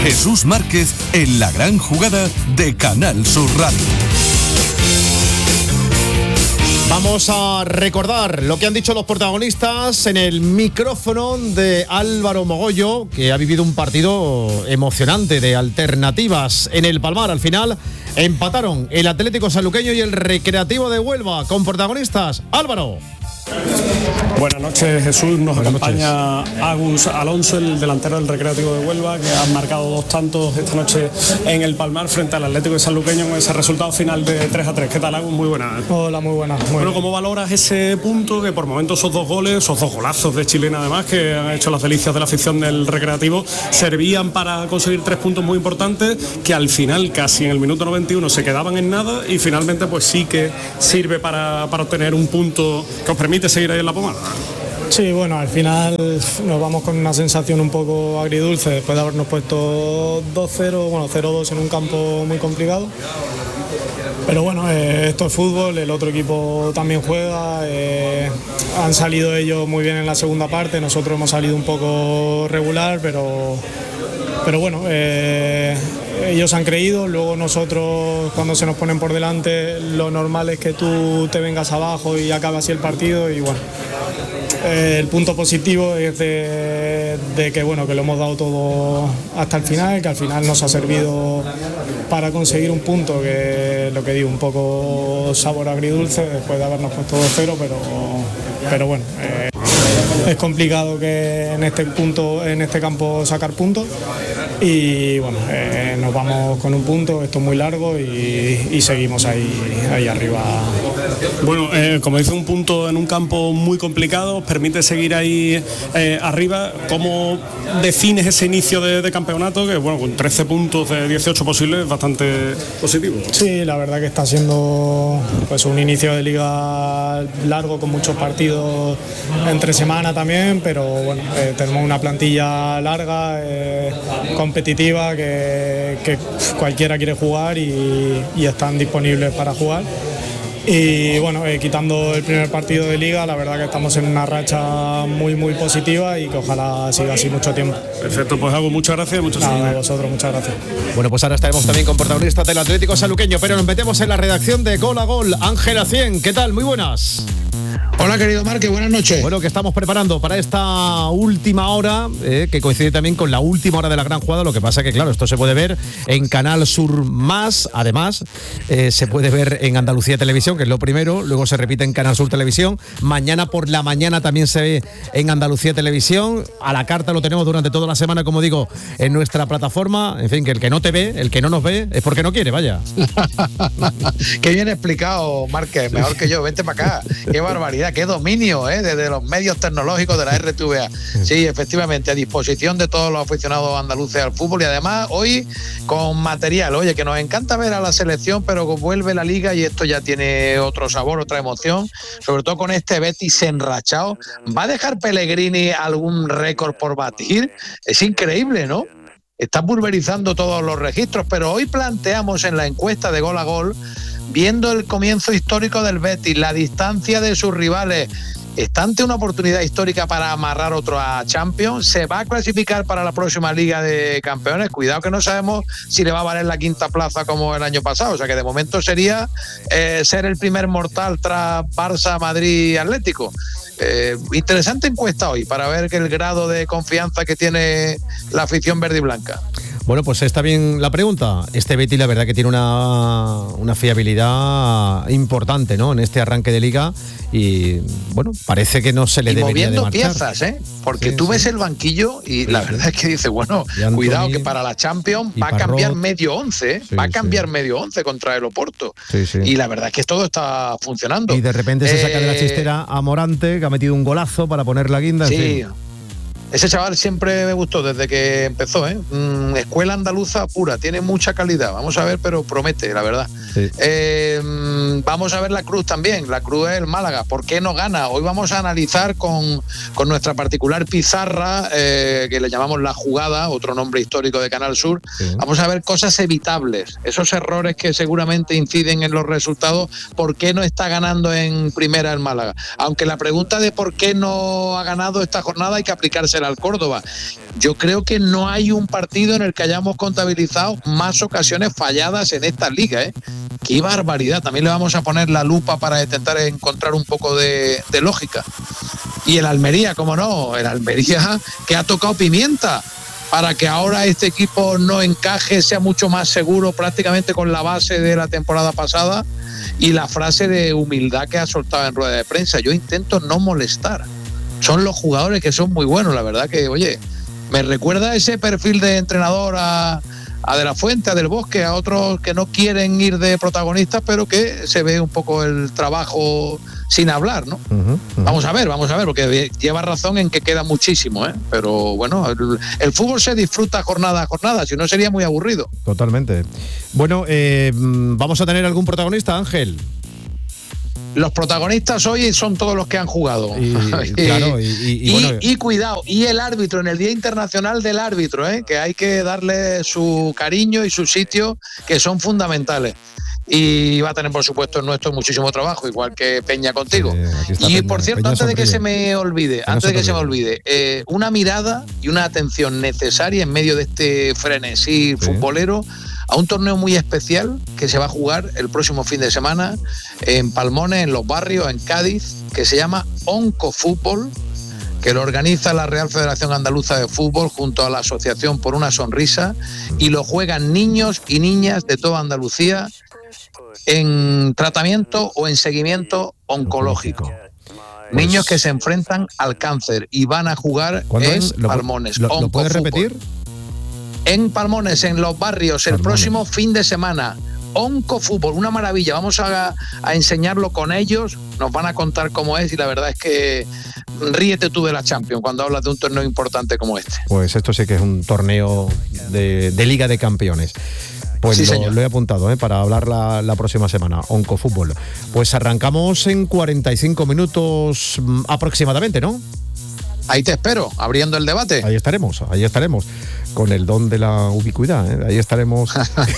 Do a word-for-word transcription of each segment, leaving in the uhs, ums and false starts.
Jesús Márquez en la gran jugada de Canal Sur Radio. Vamos a recordar lo que han dicho los protagonistas en el micrófono de Álvaro Mogollo, que ha vivido un partido emocionante de alternativas en el Palmar. Al final empataron el Atlético Sanluqueño y el Recreativo de Huelva, con protagonistas Álvaro. Buenas noches, Jesús. Nos Buenas acompaña noches. Agus Alonso, el delantero del Recreativo de Huelva, que ha marcado dos tantos esta noche en el Palmar frente al Atlético de Sanluqueño con ese resultado final de tres a tres. ¿Qué tal, Agus? Muy buenas. Hola, muy buenas. Muy bueno, bien. ¿Cómo valoras ese punto que por momentos esos dos goles, esos dos golazos de chilena además, que han hecho las delicias de la afición del Recreativo, servían para conseguir tres puntos muy importantes que al final, casi en el minuto noventa y uno, se quedaban en nada y finalmente pues sí que sirve para, para obtener un punto que os permite seguir ahí en la pomada? Sí, bueno, al final nos vamos con una sensación un poco agridulce después de habernos puesto dos cero, bueno, cero dos en un campo muy complicado. Pero bueno, eh, esto es fútbol, el otro equipo también juega, eh, han salido ellos muy bien en la segunda parte, nosotros hemos salido un poco regular, pero, pero bueno, eh, ellos han creído, luego nosotros cuando se nos ponen por delante lo normal es que tú te vengas abajo y acabe así el partido y bueno. Eh, el punto positivo es de, de que bueno que lo hemos dado todo hasta el final, que al final nos ha servido para conseguir un punto que lo que digo, un poco sabor agridulce después de habernos puesto dos cero, pero, pero bueno, eh, es complicado que en este punto, en este campo sacar puntos y bueno, eh, nos vamos con un punto, esto es muy largo y, y seguimos ahí, ahí arriba. Bueno, eh, como dice, un punto en un campo muy complicado, os permite seguir ahí eh, arriba. ¿Cómo defines ese inicio de, de campeonato? Que bueno, con trece puntos de dieciocho posibles es bastante positivo. Sí, la verdad que está siendo pues un inicio de liga largo con muchos partidos entre semana también, pero bueno, eh, tenemos una plantilla larga, eh, competitiva, que, que cualquiera quiere jugar y, y están disponibles para jugar. Y bueno, eh, quitando el primer partido de liga, la verdad que estamos en una racha muy muy positiva y que ojalá siga así mucho tiempo. Perfecto, pues hago muchas gracias, muchas gracias. gracias. A vosotros, muchas gracias. Bueno, pues ahora estaremos también con protagonistas del Atlético Sanluqueño, pero nos metemos en la redacción de Gol a Gol. Ángela Cien, ¿qué tal? Muy buenas. Hola, querido Marque, buenas noches. Bueno, que estamos preparando para esta última hora, eh, que coincide también con la última hora de la gran jugada. Lo que pasa que, claro, esto se puede ver en Canal Sur Más. Además, eh, se puede ver en Andalucía Televisión, que es lo primero. Luego se repite en Canal Sur Televisión. Mañana por la mañana también se ve en Andalucía Televisión. A la carta lo tenemos durante toda la semana, como digo, en nuestra plataforma. En fin, que el que no te ve, el que no nos ve, es porque no quiere, vaya. Qué bien explicado, Marque. Mejor que yo. Vente para acá. Qué barbaridad. Qué dominio, ¿eh? Desde los medios tecnológicos de la R T V A. Sí, efectivamente, a disposición de todos los aficionados andaluces al fútbol y además hoy con material. Oye, que nos encanta ver a la selección, pero vuelve la liga y esto ya tiene otro sabor, otra emoción, sobre todo con este Betis enrachado. ¿Va a dejar Pellegrini algún récord por batir? Es increíble, ¿no? Está pulverizando todos los registros, pero hoy planteamos en la encuesta de Gol a Gol, viendo el comienzo histórico del Betis, la distancia de sus rivales, está ante una oportunidad histórica para amarrar otro a Champions, se va a clasificar para la próxima Liga de Campeones, cuidado que no sabemos si le va a valer la quinta plaza como el año pasado, o sea que de momento sería eh, ser el primer mortal tras Barça, Madrid y Atlético. Eh, interesante encuesta hoy para ver que el grado de confianza que tiene la afición verde y blanca. Bueno, pues está bien la pregunta. Este Betis, la verdad que tiene una, una fiabilidad importante, ¿no? En este arranque de liga y, bueno, parece que no se le y debería de marchar. moviendo piezas, ¿eh? Porque sí, tú sí. ves el banquillo y la verdad es que dices, bueno, Anthony, cuidado que para la Champions va a cambiar medio once, ¿eh? Sí, va a cambiar sí. medio once contra el Oporto. Sí, sí. Y la verdad es que todo está funcionando. Y de repente eh, se saca de la chistera a Morante, que ha metido un golazo para poner la guinda. Sí. Ese chaval siempre me gustó desde que empezó, ¿eh? Mm, escuela andaluza pura, tiene mucha calidad. Vamos a ver, pero promete, la verdad. Sí. Eh, vamos a ver la Cruz también. La Cruz es el Málaga. ¿Por qué no gana? Hoy vamos a analizar con, con nuestra particular pizarra, eh, que le llamamos La Jugada, otro nombre histórico de Canal Sur. Sí. Vamos a ver cosas evitables, esos errores que seguramente inciden en los resultados. ¿Por qué no está ganando en primera el Málaga? Aunque la pregunta de por qué no ha ganado esta jornada hay que aplicarse cero al Córdoba. Yo creo que no hay un partido en el que hayamos contabilizado más ocasiones falladas en esta liga, ¿eh? ¡Qué barbaridad! También le vamos a poner la lupa para intentar encontrar un poco de, de lógica. Y el Almería, cómo no, el Almería que ha tocado pimienta para que ahora este equipo no encaje, sea mucho más seguro prácticamente con la base de la temporada pasada y la frase de humildad que ha soltado en rueda de prensa. Yo intento no molestar. Son los jugadores que son muy buenos, la verdad que, oye, me recuerda ese perfil de entrenador a, a De la Fuente, a Del Bosque, a otros que no quieren ir de protagonistas, pero que se ve un poco el trabajo sin hablar, ¿no? Uh-huh, uh-huh. Vamos a ver, vamos a ver, porque lleva razón en que queda muchísimo, ¿eh? Pero bueno, el, el fútbol se disfruta jornada a jornada, si no sería muy aburrido. Totalmente. Bueno, eh, ¿vamos a tener algún protagonista, Ángel? Los protagonistas hoy son todos los que han jugado. Y, claro, y, y, y, y, bueno. y cuidado, y el árbitro, en el Día Internacional del Árbitro, ¿eh? Que hay que darle su cariño y su sitio, que son fundamentales. Y va a tener, por supuesto, en nuestro muchísimo trabajo, igual que Peña contigo. Sí, y Peña, por cierto, Peña antes sonríe. de que se me olvide, Peña antes de que se me olvide, eh, una mirada y una atención necesaria en medio de este frenesí sí. futbolero a un torneo muy especial que se va a jugar el próximo fin de semana en Palmones, en Los Barrios, en Cádiz, que se llama Oncofútbol, que lo organiza la Real Federación Andaluza de Fútbol junto a la Asociación Por una Sonrisa, y lo juegan niños y niñas de toda Andalucía en tratamiento o en seguimiento oncológico. Pues, niños que se enfrentan al cáncer y van a jugar en Palmones. ¿Lo, ¿lo puedes repetir? En Palmones, en Los Barrios, Palmones. El próximo fin de semana. Oncofútbol, una maravilla. Vamos a, a enseñarlo con ellos, nos van a contar cómo es, y la verdad es que ríete tú de la Champions cuando hablas de un torneo importante como este. Pues esto sí que es un torneo de, de Liga de Campeones. Pues sí, lo, lo he apuntado ¿eh? para hablar la, la próxima semana, Oncofútbol. Pues arrancamos en cuarenta y cinco minutos aproximadamente, ¿no? Ahí te espero, abriendo el debate. Ahí estaremos, ahí estaremos. Con el don de la ubicuidad, ¿eh? Ahí estaremos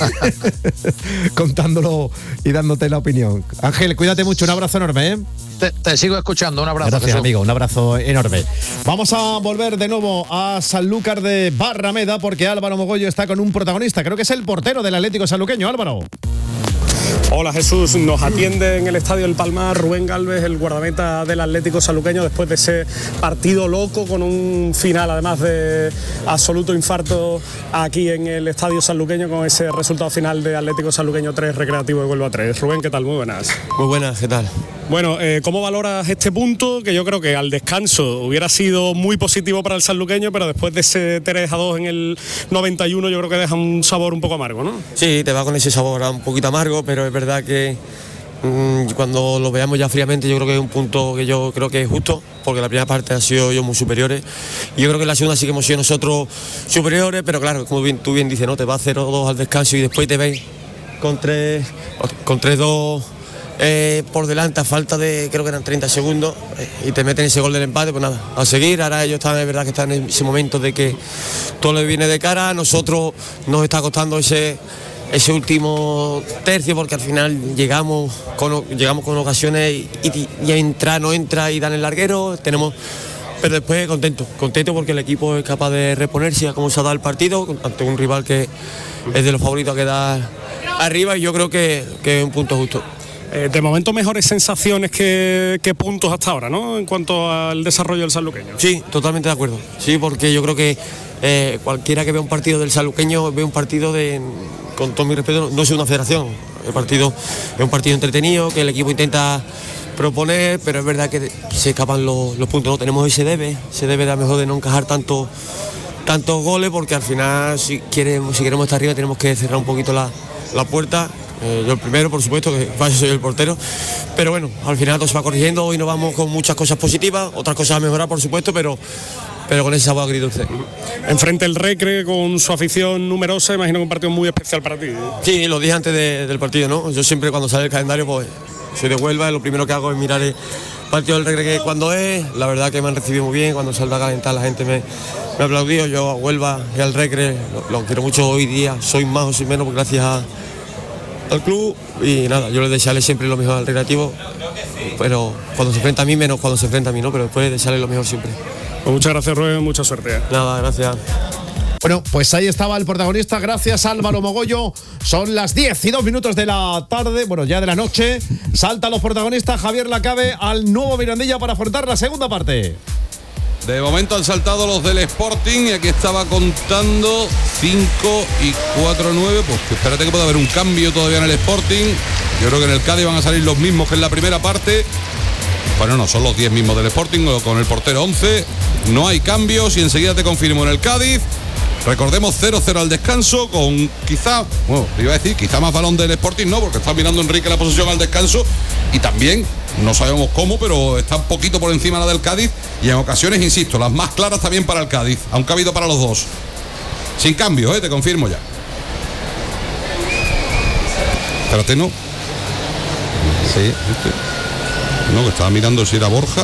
contándolo y dándote la opinión. Ángel, cuídate mucho, un abrazo enorme, ¿eh? Te, te sigo escuchando, un abrazo. Gracias, Jesús. amigo, un abrazo enorme. Vamos a volver de nuevo a Sanlúcar de Barrameda, porque Álvaro Mogollo está con un protagonista, creo que es el portero del Atlético sanluqueño. Álvaro. Hola Jesús, nos atiende en el Estadio El Palmar Rubén Gálvez, el guardameta del Atlético sanluqueño, después de ese partido loco con un final además de absoluto infarto aquí en el Estadio sanluqueño, con ese resultado final de Atlético sanluqueño tres, Recreativo de Huelva tres. Rubén, ¿qué tal? Muy buenas. Muy buenas, ¿qué tal? Bueno, eh, ¿cómo valoras este punto? Que yo creo que al descanso hubiera sido muy positivo para el sanluqueño, pero después de ese tres a dos en el noventa y uno yo creo que deja un sabor un poco amargo, ¿no? Sí, te va con ese sabor un poquito amargo, pero es verdad que mmm, cuando lo veamos ya fríamente yo creo que es un punto que yo creo que es justo, porque la primera parte ha sido yo muy superiores y yo creo que en la segunda sí que hemos sido nosotros superiores, pero claro, como bien, tú bien dices, ¿no? Te va a cero dos al descanso y después te ves con tres con tres dos Eh, por delante a falta de creo que eran treinta segundos eh, y te meten ese gol del empate. Pues nada, a seguir. Ahora ellos están, es verdad que están en ese momento de que todo les viene de cara. A nosotros nos está costando ese ese último tercio, porque al final llegamos con llegamos con ocasiones y, y, y entra, no entra y dan el larguero. Tenemos, pero después contento, contento porque el equipo es capaz de reponerse a cómo se ha dado el partido ante un rival que es de los favoritos a quedar arriba, y yo creo que, que es un punto justo. Eh, de momento mejores sensaciones que, que puntos hasta ahora, ¿no? En cuanto al desarrollo del sanluqueño. Sí, totalmente de acuerdo. Sí, porque yo creo que eh, cualquiera que vea un partido del sanluqueño ve un partido de, con todo mi respeto, no es una federación. El partido es un partido entretenido, que el equipo intenta proponer, pero es verdad que se escapan los, los puntos. No tenemos ese debe, se debe de a lo mejor de no encajar tanto, tantos goles, porque al final si queremos, si queremos estar arriba tenemos que cerrar un poquito la, la puerta. Eh, yo el primero, por supuesto, que para eso soy el portero, pero bueno, al final todo se va corrigiendo. Hoy nos vamos con muchas cosas positivas, otras cosas a mejorar, por supuesto, pero, pero con ese sabor agridulce. Enfrente el Recre con su afición numerosa, imagino que un partido muy especial para ti, ¿eh? Sí, lo dije antes de, del partido, ¿no? Yo siempre cuando sale el calendario, pues soy de Huelva, y lo primero que hago es mirar el partido del Recre que cuando es. La verdad que me han recibido muy bien, cuando salgo a calentar la gente me, me ha aplaudido. Yo a Huelva y al Recre lo, lo quiero mucho hoy día, soy más o soy menos, porque gracias a al club, y nada, yo le desearle siempre lo mejor al Recreativo, pero cuando se enfrenta a mí, menos cuando se enfrenta a mí, ¿no? Pero después desearle lo mejor siempre. Pues muchas gracias, Rubén, mucha suerte. Nada, gracias. Bueno, pues ahí estaba el protagonista. Gracias, Álvaro Mogollo. Son las diez y dos minutos de la tarde, bueno, ya de la noche. Saltan los protagonistas. Javier Lacabe al nuevo Mirandilla para afrontar la segunda parte. De momento han saltado los del Sporting y aquí estaba contando cinco y cuatro, nueve. Pues espérate que puede haber un cambio todavía en el Sporting. Yo creo que en el Cádiz van a salir los mismos que en la primera parte. Bueno, no, son los diez mismos del Sporting con el portero once. No hay cambios y enseguida te confirmo en el Cádiz. Recordemos cero cero al descanso con quizá, bueno, iba a decir, quizá más balón del Sporting, no, porque está mirando Enrique la posesión al descanso y también, no sabemos cómo, pero está un poquito por encima la del Cádiz y en ocasiones, insisto, las más claras también para el Cádiz, aunque ha habido para los dos. Sin cambio, ¿eh? Te confirmo ya. Espérate, ¿no? Sí. ¿Este? No, que estaba mirando si era Borja.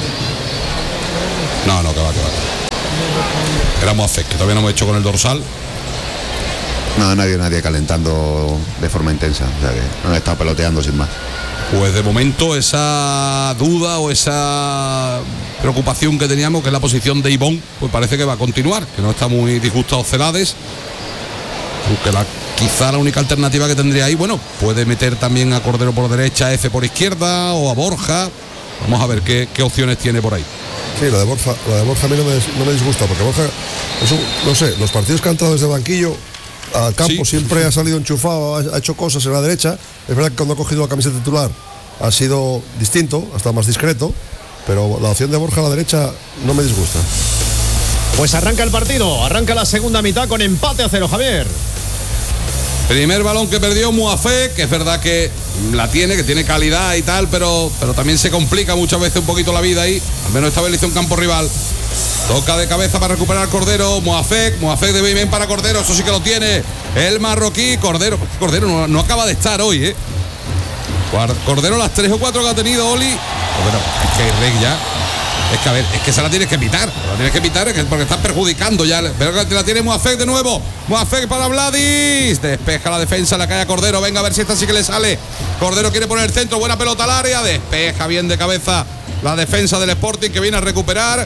No, no, que va, que va. Era Moafek, que todavía no hemos hecho con el dorsal. No, nadie, nadie calentando de forma intensa. O sea que no han estado peloteando sin más. Pues de momento esa duda o esa preocupación que teníamos, que es la posición de Ivón, pues parece que va a continuar, que no está muy disgustado Celades. Aunque la, quizá la única alternativa que tendría ahí, bueno, puede meter también a Cordero por derecha, F por izquierda o a Borja. Vamos a ver qué, qué opciones tiene por ahí. Sí, lo de Borja, lo de Borja a mí no me, no me disgusta, porque Borja es un, no sé, los partidos que han entrado desde el banquillo al campo sí, siempre ha salido enchufado, ha, ha hecho cosas en la derecha. Es verdad que cuando ha cogido la camiseta titular ha sido distinto, hasta más discreto, pero la opción de Borja a la derecha no me disgusta. Pues arranca el partido, arranca la segunda mitad con empate a cero, Javier. Primer balón que perdió Moafek, que es verdad que la tiene, que tiene calidad y tal, pero, pero también se complica muchas veces un poquito la vida ahí. Al menos esta vez le hizo un campo rival. Toca de cabeza para recuperar Cordero. Moafek, Moafek de bien para Cordero, eso sí que lo tiene. El marroquí, Cordero. Cordero no, no acaba de estar hoy, ¿eh? Cordero las tres o cuatro que ha tenido Oli. Cordero, es que hay reg ya. Es que a ver, es que se la tienes que pitar. La tienes que pitar porque estás perjudicando ya. Pero que la tiene Moafek de nuevo. Moafek para Vladis. Despeja la defensa, la calle a Cordero. Venga a ver si esta sí que le sale. Cordero quiere poner el centro. Buena pelota al área. Despeja bien de cabeza la defensa del Sporting que viene a recuperar.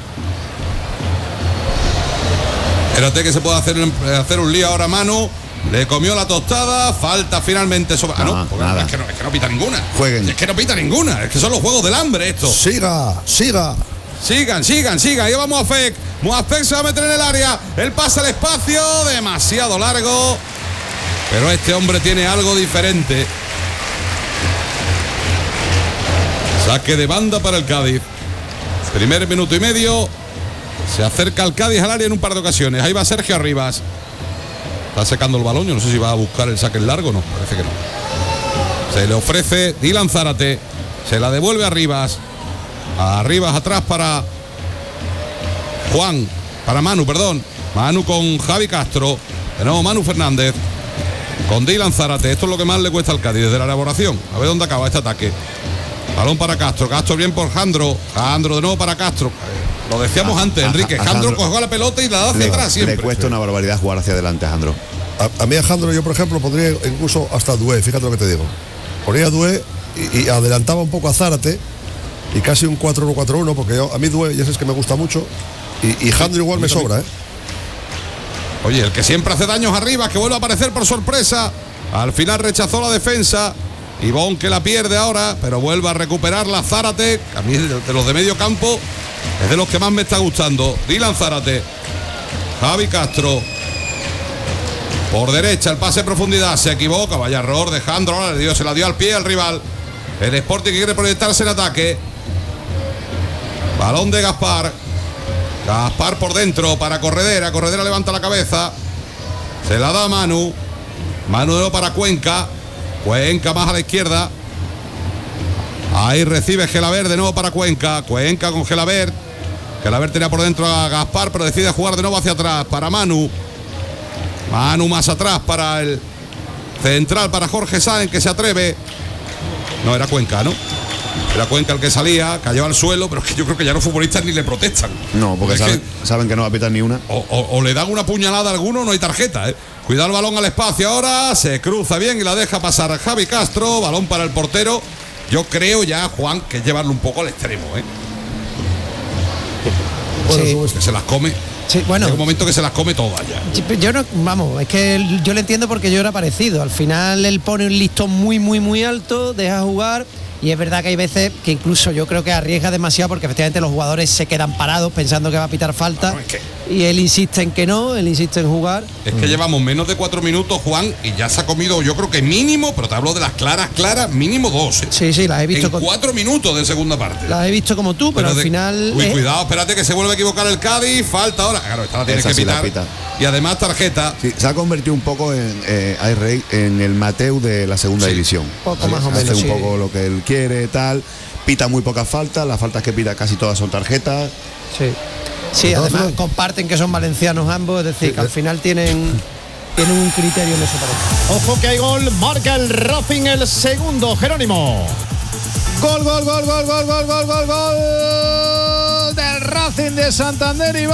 Espérate que se puede hacer, hacer un lío ahora Manu. Le comió la tostada, falta finalmente sobre. Ah, no, no nada. Es, que no es que no pita ninguna. Jueguen. Es que no pita ninguna. Es que son los juegos del hambre esto. Siga, siga. Sigan, sigan, sigan. Ahí va Moafek. Moafek se va a meter en el área. Él pasa el espacio. Demasiado largo. Pero este hombre tiene algo diferente. Saque de banda para el Cádiz. Primer minuto y medio. Se acerca el Cádiz al área en un par de ocasiones. Ahí va Sergio Arribas. Está secando el balón, yo no sé si va a buscar el saque largo, no, parece que no. Se le ofrece Dylan Zárate, se la devuelve a Arribas. A Arribas atrás para Juan, para Manu, perdón. Manu con Javi Castro. De nuevo Manu Fernández. Con Dylan Zárate. Esto es lo que más le cuesta al Cádiz desde la elaboración. A ver dónde acaba este ataque. Balón para Castro. Castro bien por Jandro. Jandro de nuevo para Castro. Lo decíamos a, antes, a, Enrique. A, a Jandro cogió la pelota y la da hacia le, atrás siempre. Le cuesta una barbaridad jugar hacia adelante a Jandro. A, a mí a Jandro yo, por ejemplo, pondría incluso hasta Dué, fíjate lo que te digo. Ponía a Dué y, y adelantaba un poco a Zárate y casi un cuatro uno cuatro uno, porque yo, a mí Dué ya sabes que me gusta mucho y, y Jandro igual me sobra, ¿eh? Oye, el que siempre hace daños arriba, que vuelve a aparecer por sorpresa. Al final rechazó la defensa. Ivón que la pierde ahora, pero vuelve a recuperarla Zárate. A mí de los de medio campo es de los que más me está gustando. Dylan Zárate. Javi Castro. Por derecha el pase de profundidad. Se equivoca. Vaya error de Jandro. Ahora le dio, se la dio al pie al rival. El Sporting que quiere proyectarse en ataque. Balón de Gaspar. Gaspar por dentro para Corredera. Corredera levanta la cabeza. Se la da a Manu. Manu de nuevo para Cuenca. Cuenca más a la izquierda. Ahí recibe Gelabert de nuevo para Cuenca. Cuenca con Gelabert. Gelabert tenía por dentro a Gaspar, pero decide jugar de nuevo hacia atrás para Manu. Manu más atrás para el central, para Jorge Sáenz, que se atreve. No, era Cuenca, ¿no? Era Cuenca el que salía, cayó al suelo, pero es que yo creo que ya los futbolistas ni le protestan. No, porque saben que, saben que no va a pitar ni una. O, o, o le dan una puñalada a alguno, no hay tarjeta, ¿eh? Cuidado el balón al espacio ahora, se cruza bien y la deja pasar a Javi Castro, balón para el portero. Yo creo ya, Juan, que es llevarlo un poco al extremo, ¿eh? Bueno, que se las come. Sí, bueno. Hay un momento que se las come todas ya. Yo no, vamos, es que yo lo entiendo porque yo era parecido. Al final él pone un listón muy, muy, muy alto, deja jugar. Y es verdad que hay veces que incluso yo creo que arriesga demasiado porque efectivamente los jugadores se quedan parados pensando que va a pitar falta. No, es que... Y él insiste en que no, él insiste en jugar. Es que mm. llevamos menos de cuatro minutos, Juan, y ya se ha comido, yo creo que mínimo, pero te hablo de las claras, claras, mínimo dos. ¿eh? Sí, sí, las he visto. En con... cuatro minutos de segunda parte. Las he visto como tú, pero, pero de... al final. Uy, es... cuidado, espérate que se vuelve a equivocar el Cádiz, falta ahora. Claro, esta la tienes que sí pitar. La pita. Y además tarjeta. Sí, se ha convertido un poco en eh, Rey, en el Mateu de la segunda sí. división. Poco ¿sí? más o menos. Hace un sí. poco lo que él quiere, tal. Pita muy pocas faltas, las faltas que pita casi todas son tarjetas. Sí. Sí, además no, comparten que son valencianos ambos, es decir, sí, que al final tienen, tienen un criterio en eso para. Ojo que hay gol, marca el Racing el segundo, Jerónimo. Gol, gol, gol, gol, gol, gol, gol, gol, gol del Racing de Santander. Y